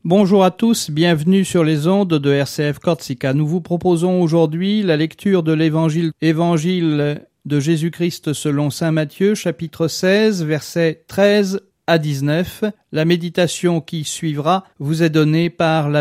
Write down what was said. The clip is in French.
Bonjour à tous, bienvenue sur les ondes de RCF Corsica. Nous vous proposons aujourd'hui la lecture de l'évangile de Jésus-Christ selon saint Matthieu, chapitre 16, versets 13 à 19. La méditation qui suivra vous est donnée par